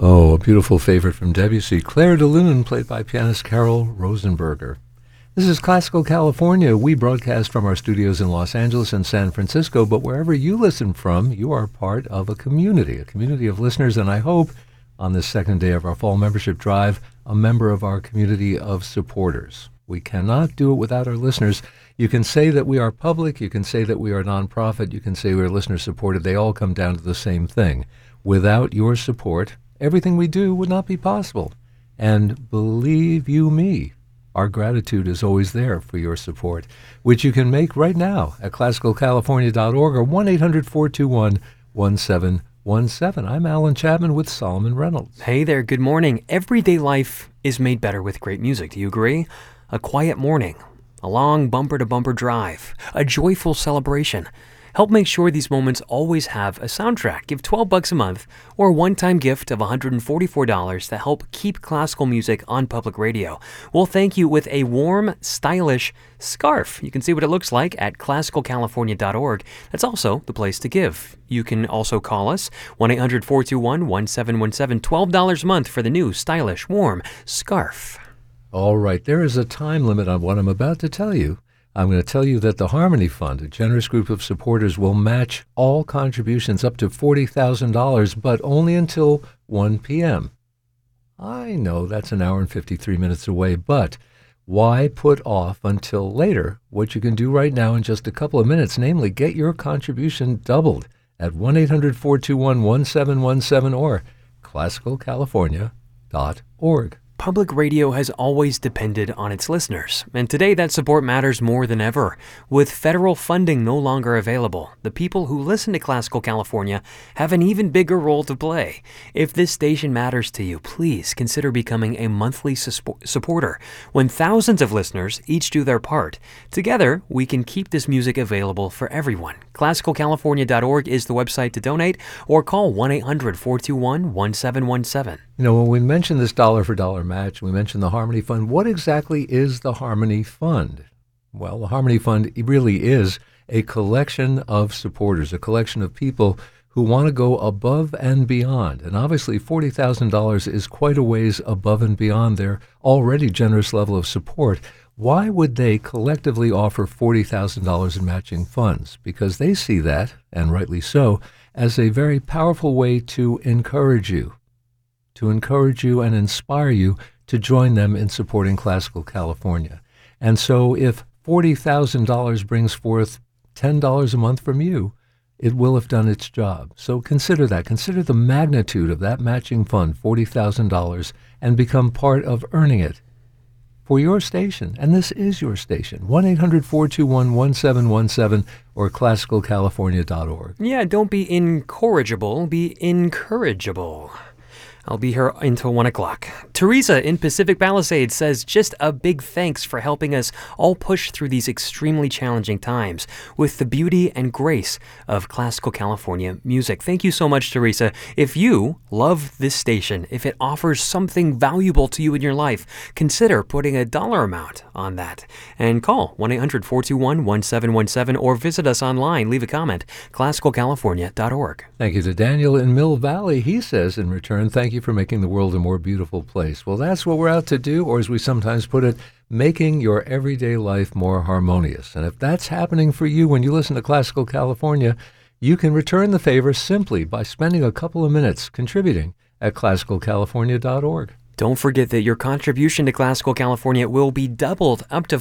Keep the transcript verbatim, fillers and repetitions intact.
Oh, a beautiful favorite from Debussy, Claire de Lune, played by pianist Carol Rosenberger. This is Classical California. We broadcast from our studios in Los Angeles and San Francisco, but wherever you listen from, you are part of a community, a community of listeners, and I hope on this second day of our fall membership drive, a member of our community of supporters. We cannot do it without our listeners. You can say that we are public, you can say that we are nonprofit, you can say we are listener-supported. They all come down to the same thing. Without your support, everything we do would not be possible. And believe you me, our gratitude is always there for your support, which you can make right now at classical california dot org or one eight hundred, four two one, one seven one seven. I'm Alan Chapman with Solomon Reynolds. Hey there, good morning. Everyday life is made better with great music. Do you agree? A quiet morning, a long bumper-to-bumper drive, a joyful celebration. Help make sure these moments always have a soundtrack. Give twelve bucks a month or a one-time gift of one hundred forty-four dollars to help keep classical music on public radio. We'll thank you with a warm, stylish scarf. You can see what it looks like at classical california dot org. That's also the place to give. You can also call us, one eight hundred, four two one, one seven one seven, twelve dollars a month for the new, stylish, warm scarf. All right, there is a time limit on what I'm about to tell you. I'm going to tell you that the Harmony Fund, a generous group of supporters, will match all contributions up to forty thousand dollars, but only until one p.m. I know that's an hour and fifty-three minutes away, but why put off until later what you can do right now in just a couple of minutes, namely get your contribution doubled at one eight hundred, four two one, one seven one seven or classical california dot org. Public radio has always depended on its listeners, and today that support matters more than ever. With federal funding no longer available, the people who listen to Classical California have an even bigger role to play. If this station matters to you, please consider becoming a monthly su- supporter. When thousands of listeners each do their part, together we can keep this music available for everyone. classical california dot org is the website to donate, or call one eight hundred, four two one, one seven one seven. You know, when we mention this dollar-for-dollar match, we mentioned the Harmony Fund. What exactly is the Harmony Fund? Well, the Harmony Fund really is a collection of supporters, a collection of people who want to go above and beyond. And obviously, forty thousand dollars is quite a ways above and beyond their already generous level of support. Why would they collectively offer forty thousand dollars in matching funds? Because they see that, and rightly so, as a very powerful way to encourage you. to encourage you and inspire you to join them in supporting Classical California. And so if forty thousand dollars brings forth ten dollars a month from you, it will have done its job. So consider that. Consider the magnitude of that matching fund, forty thousand dollars, and become part of earning it for your station. And this is your station. one eight hundred, four two one, one seven one seven or classical california dot org. Yeah, don't be incorrigible, be encourageable. I'll be here until one o'clock. Teresa in Pacific Palisades says, just a big thanks for helping us all push through these extremely challenging times with the beauty and grace of Classical California music. Thank you so much, Teresa. If you love this station, if it offers something valuable to you in your life, consider putting a dollar amount on that. And call one eight hundred, four two one, one seven one seven or visit us online. Leave a comment, classical california dot org. Thank you to Daniel in Mill Valley. He says in return, thank you for making the world a more beautiful place. Well, that's what we're out to do, or as we sometimes put it, making your everyday life more harmonious. And if that's happening for you when you listen to Classical California, you can return the favor simply by spending a couple of minutes contributing at classical california dot org. Don't forget that your contribution to Classical California will be doubled up to